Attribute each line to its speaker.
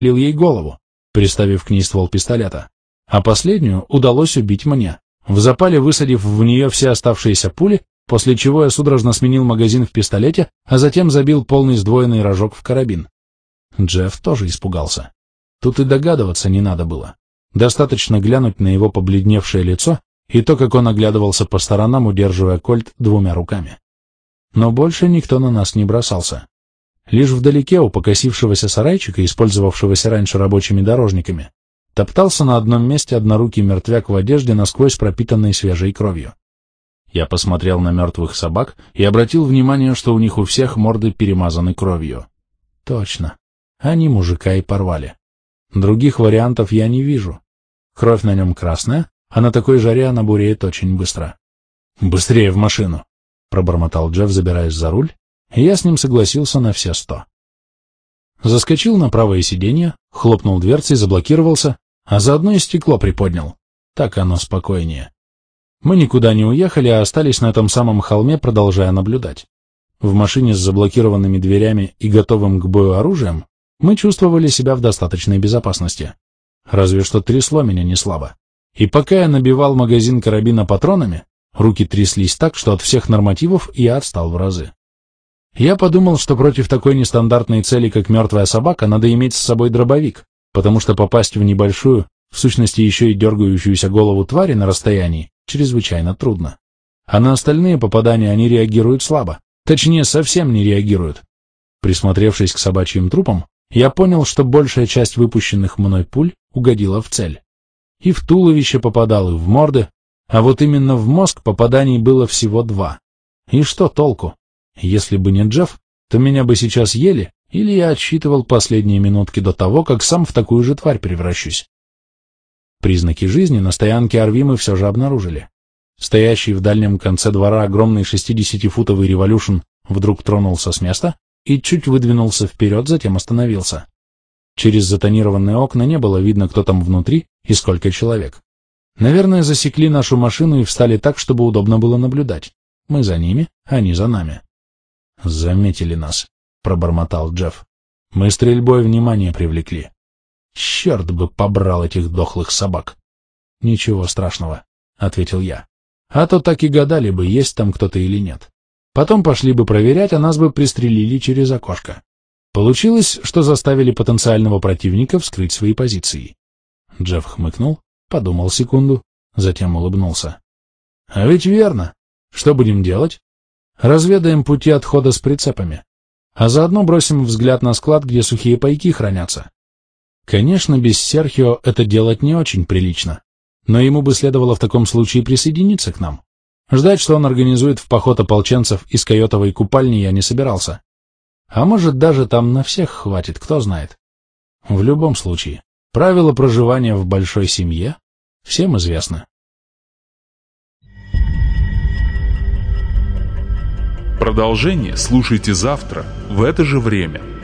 Speaker 1: лил ей голову, приставив к ней ствол пистолета, а последнюю удалось убить мне, в запале высадив в нее все оставшиеся пули, после чего я судорожно сменил магазин в пистолете, а затем забил полный сдвоенный рожок в карабин. Джефф тоже испугался. Тут и догадываться не надо было. Достаточно глянуть на его побледневшее лицо и то, как он оглядывался по сторонам, удерживая кольт двумя руками. Но больше никто на нас не бросался. Лишь вдалеке у покосившегося сарайчика, использовавшегося раньше рабочими дорожниками, топтался на одном месте однорукий мертвяк в одежде, насквозь пропитанной свежей кровью. Я посмотрел на мертвых собак и обратил внимание, что у них у всех морды перемазаны кровью. Точно. Они мужика и порвали. Других вариантов я не вижу. Кровь на нем красная, а на такой жаре она буреет очень быстро. «Быстрее в машину!» — пробормотал Джефф, забираясь за руль, и я с ним согласился на все 100. Заскочил на правое сиденье, хлопнул дверцей, заблокировался, а заодно и стекло приподнял. Так оно спокойнее. Мы никуда не уехали, а остались на этом самом холме, продолжая наблюдать. В машине с заблокированными дверями и готовым к бою оружием мы чувствовали себя в достаточной безопасности. Разве что трясло меня не слабо. И пока я набивал магазин карабина патронами, руки тряслись так, что от всех нормативов я отстал в разы. Я подумал, что против такой нестандартной цели, как мертвая собака, надо иметь с собой дробовик, потому что попасть в небольшую, в сущности еще и дергающуюся голову твари на расстоянии, чрезвычайно трудно. А на остальные попадания они реагируют слабо, точнее, совсем не реагируют. Присмотревшись к собачьим трупам, я понял, что большая часть выпущенных мной пуль угодила в цель. И в туловище попадал, и в морды, а вот именно в мозг попаданий было всего 2. И что толку? Если бы не Джефф, то меня бы сейчас ели, или я отсчитывал последние минутки до того, как сам в такую же тварь превращусь. Признаки жизни на стоянке РВ мы все же обнаружили. Стоящий в дальнем конце двора огромный 60-футовый революшн вдруг тронулся с места и чуть выдвинулся вперед, затем остановился. Через затонированные окна не было видно, кто там внутри и сколько человек. Наверное, засекли нашу машину и встали так, чтобы удобно было наблюдать. Мы за ними, они за нами. «Заметили нас», — пробормотал Джефф. «Мы стрельбой внимание привлекли. Черт бы побрал этих дохлых собак!» «Ничего страшного», — ответил я. «А то так и гадали бы, есть там кто-то или нет. Потом пошли бы проверять, а нас бы пристрелили через окошко. Получилось, что заставили потенциального противника вскрыть свои позиции». Джефф хмыкнул, подумал секунду, затем улыбнулся. «А ведь верно. Что будем делать? Разведаем пути отхода с прицепами, а заодно бросим взгляд на склад, где сухие пайки хранятся. Конечно, без Серхио это делать не очень прилично, но ему бы следовало в таком случае присоединиться к нам. Ждать, что он организует в поход ополченцев из койотовой купальни, я не собирался. А может, даже там на всех хватит, кто знает. В любом случае, правила проживания в большой семье всем известны.
Speaker 2: Продолжение слушайте завтра в это же время.